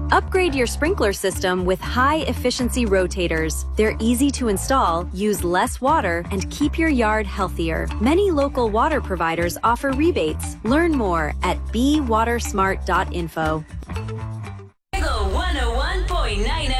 Upgrade your sprinkler system with high-efficiency rotators. They're easy to install, use less water, and keep your yard healthier. Many local water providers offer rebates. Learn more at bewatersmart.info. 101.9